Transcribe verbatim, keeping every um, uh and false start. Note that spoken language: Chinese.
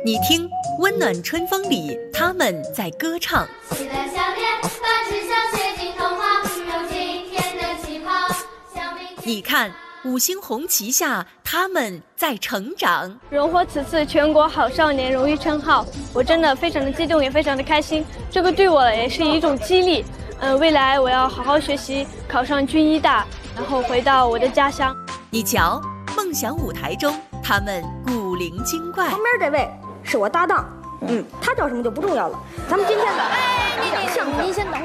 你听，温暖春风里，他们在歌唱。 喜乐笑脸，把志向写进童话，有今天的起跑，向明天。 你看，五星红旗下，他们在成长。 荣获此次全国好少年荣誉称号，我真的非常的激动，也非常的开心。这个对我也是一种激励。嗯，未来我要好好学习，考上军医大，然后回到我的家乡。 你瞧，梦想舞台中，他们古灵精怪。 旁边这位是我搭档，嗯，他叫什么就不重要了。咱们今天的讲讲相声。您先等。